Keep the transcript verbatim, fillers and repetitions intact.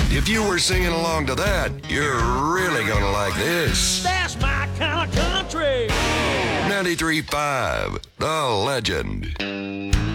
If you were singing along to that, you're really gonna like this. That's my kind of country. ninety-three point five, The Legend.